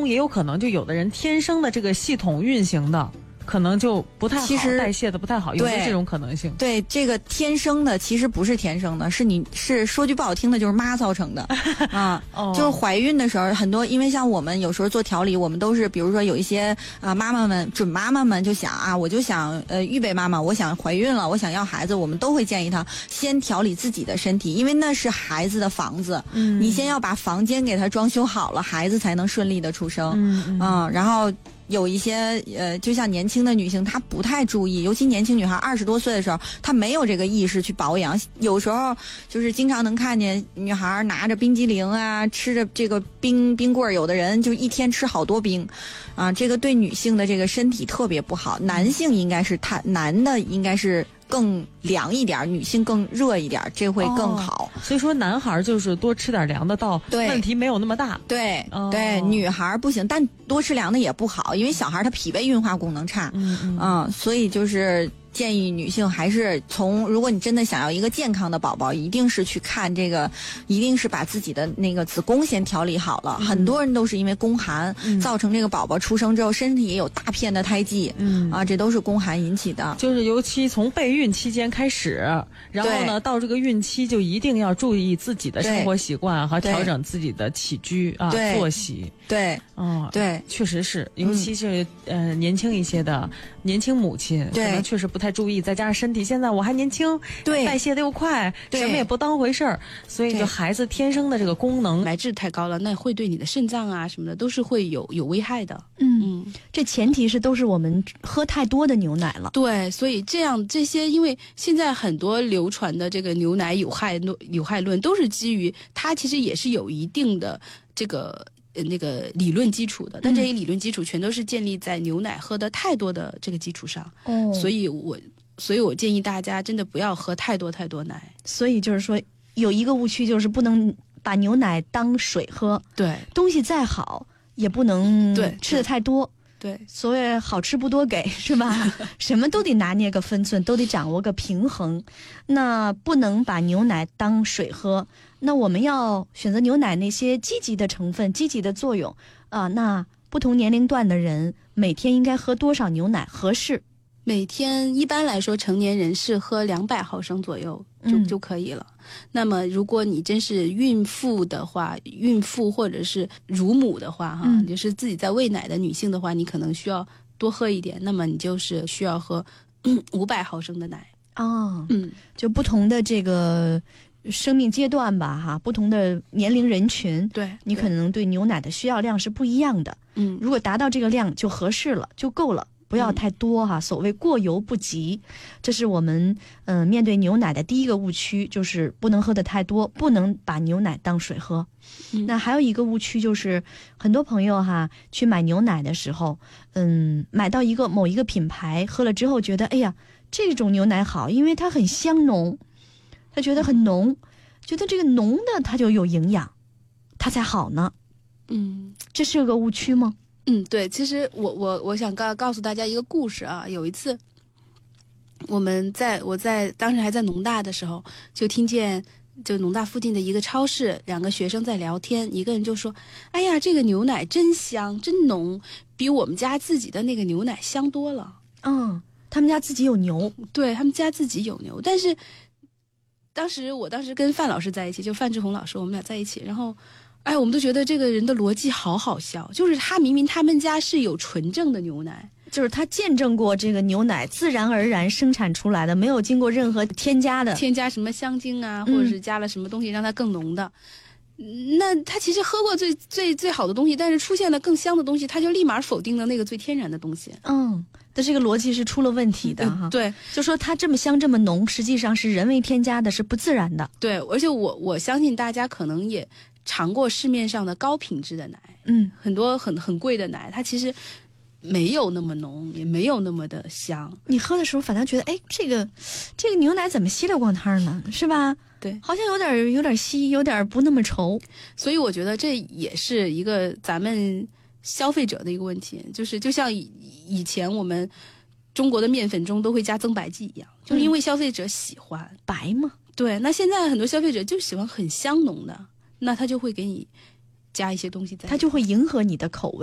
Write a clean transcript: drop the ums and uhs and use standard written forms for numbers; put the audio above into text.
通，也有可能就有的人天生的这个系统运行的可能就不太好， 其实代谢的不太好，有没有这种可能性？ 对，这个天生的其实不是天生的，是说句不好听的，就是妈造成的啊。就是怀孕的时候，很多因为像我们有时候做调理，我们都是比如说有一些妈妈们准妈妈们就想啊，我就想预备妈妈，我想怀孕了，我想要孩子，我们都会建议她先调理自己的身体，因为那是孩子的房子，你先要把房间给他装修好了，孩子才能顺利的出生。然后有一些就像年轻的女性，她不太注意，尤其年轻女孩20多岁的时候，她没有这个意识去保养。有时候就是经常能看见女孩拿着冰激凌啊，吃着这个冰棍，有的人就一天吃好多冰，啊，这个对女性的这个身体特别不好。男性应该是男的应该是更凉一点，女性更热一点，这会更好。 所以说男孩就是多吃点凉的，倒问题没有那么大。 对，对，女孩不行，但多吃凉的也不好，因为小孩他脾胃运化功能差。所以就是建议女性还是如果你真的想要一个健康的宝宝，一定是去看这个，一定是把自己的那个子宫先调理好了。很多人都是因为宫寒，造成这个宝宝出生之后身体也有大片的胎记，这都是宫寒引起的。 就是尤其从备孕期间开始，然后呢到这个孕期就一定要注意自己的生活习惯和调整自己的起居作息。 对，对， 确实是，尤其是年轻一些的年轻母亲，可能确实不太注意，再加上身体现在我还年轻， 对， 代谢的又快，什么也不当回事儿，所以就孩子天生的这个功能奶质太高了，那会对你的肾脏啊什么的都是会有危害的。 这前提是都是我们喝太多的牛奶了。 对，所以这些，因为现在很多流传的这个牛奶有害论，都是基于它其实也是有一定的这个那个理论基础的，但这些理论基础全都是建立在牛奶喝的太多的这个基础上。所以我建议大家真的不要喝太多奶。 所以就是说有一个误区，就是不能把牛奶当水喝。 对， 东西再好也不能吃的太多。 对， 所谓好吃不多给，是吧？什么都得拿捏个分寸，都得掌握个平衡。那不能把牛奶当水喝。那我们要选择牛奶那些积极的成分、积极的作用那不同年龄段的人每天应该喝多少牛奶合适？ 每天一般来说，成年人是喝200毫升左右就可以了。那么如果你真是孕妇的话，孕妇或者是乳母的话就是自己在喂奶的女性的话，你可能需要多喝一点，那么你就是需要喝500毫升的奶。 就不同的这个生命阶段吧不同的年龄人群， 对， 你可能对牛奶的需要量是不一样的。如果达到这个量就合适了，就够了，不要太多所谓过犹不及，这是我们面对牛奶的第一个误区，就是不能喝的太多，不能把牛奶当水喝。那还有一个误区就是很多朋友去买牛奶的时候，买到某一个品牌，喝了之后觉得哎呀这种牛奶好，因为它很香浓，他觉得很浓，觉得这个浓的它就有营养，它才好呢。这是个误区吗？ 对，其实我想告诉大家一个故事有一次我在当时还在农大的时候，就听见就农大附近的一个超市，2个学生在聊天，一个人就说：“哎呀，这个牛奶真香，真浓，比我们家自己的那个牛奶香多了。” 他们家自己有牛。 对，他们家自己有牛，但是我当时跟范老师在一起，就范志红老师，我们俩在一起，然后我们都觉得这个人的逻辑好好笑，就是他明明他们家是有纯正的牛奶， 就是他见证过这个牛奶自然而然生产出来的，没有经过任何添加什么香精或者是加了什么东西让它更浓的。那他其实喝过最好的东西，但是出现了更香的东西，他就立马否定了那个最天然的东西。 但这个逻辑是出了问题的对， 就说它这么香这么浓，实际上是人为添加的，是不自然的。 对，而且我相信大家可能也尝过市面上的高品质的奶，很多很贵的奶，它其实没有那么浓，也没有那么的香。 你喝的时候反倒觉得这个牛奶怎么稀里咣汤呢，是吧？ 对， 好像有点稀，有点不那么稠。 所以我觉得这也是一个咱们消费者的一个问题，就是就像以前我们中国的面粉中都会加增白剂一样，就是因为消费者喜欢白嘛。 对，那现在很多消费者就喜欢很香浓的，那他就会给你加一些东西在里面， 他就会迎合你的口味。